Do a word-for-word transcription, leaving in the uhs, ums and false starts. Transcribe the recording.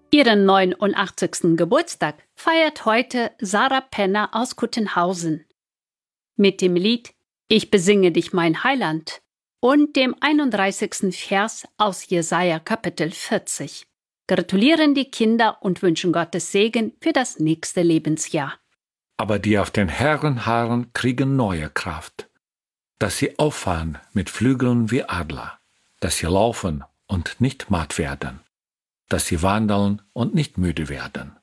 Ihren neunundachtzigsten Geburtstag feiert heute Sarah Penner aus Kuttenhausen. Mit dem Lied »Ich besinge dich, mein Heiland« und dem einunddreißigsten Vers aus Jesaja Kapitel vierzig gratulieren die Kinder und wünschen Gottes Segen für das nächste Lebensjahr. Aber die auf den Herrn harren, kriegen neue Kraft, dass sie auffahren mit Flügeln wie Adler, dass sie laufen und nicht matt werden, dass sie wandeln und nicht müde werden.